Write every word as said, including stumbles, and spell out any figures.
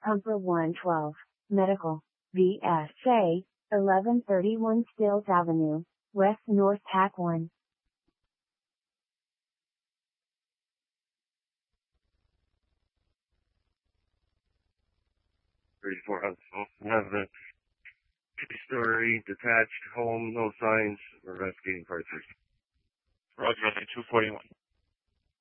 Humper one twelve, Medical, V S A, eleven thirty-one Stills Avenue, West North Pack one. thirty-four Hudson. We have the two-story detached home, no signs. We're investigating parts. Roger, two forty-one.